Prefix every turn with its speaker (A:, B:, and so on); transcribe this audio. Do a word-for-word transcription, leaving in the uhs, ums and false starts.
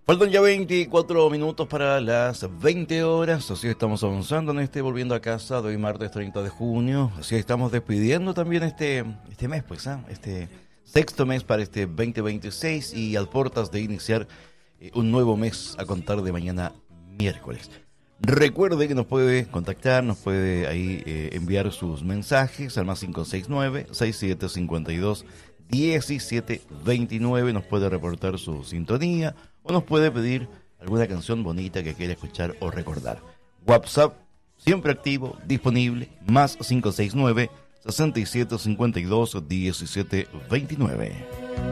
A: Faltan ya veinticuatro minutos para las veinte horas, así estamos avanzando en este Volviendo a Casa de hoy martes treinta de junio, así estamos despidiendo también este, este mes, pues, ¿eh? este sexto mes para este veinte veintiséis y al portas de iniciar eh, un nuevo mes a contar de mañana miércoles. Recuerde que nos puede contactar, nos puede ahí eh, enviar sus mensajes al más cinco seis nueve, seis siete cinco dos, uno siete dos nueve, nos puede reportar su sintonía o nos puede pedir alguna canción bonita que quiera escuchar o recordar. WhatsApp siempre activo, disponible, más cinco seis nueve, seis siete cinco dos, uno siete dos nueve.